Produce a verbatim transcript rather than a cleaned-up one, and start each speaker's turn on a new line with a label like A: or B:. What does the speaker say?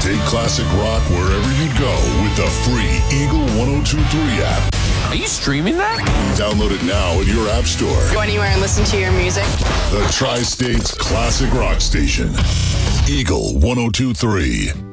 A: Take classic rock wherever you go with the free Eagle ten twenty-three app.
B: Are you streaming that?
A: Download it now in your app store.
C: Go anywhere and listen to your music.
A: The Tri-State's classic rock station. Eagle ten twenty-three.